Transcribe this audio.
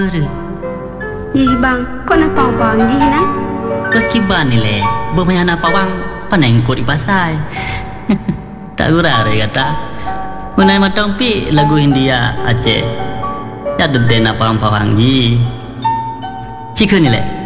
Ih bang, kau nak bang ji na? Kekiban ni le, bermain anak pawang panengkut di pasai. Tak gurah re kata. Menai matang pi lagu India Aceh. Ya deden apa pawang ji. Cikun ni le.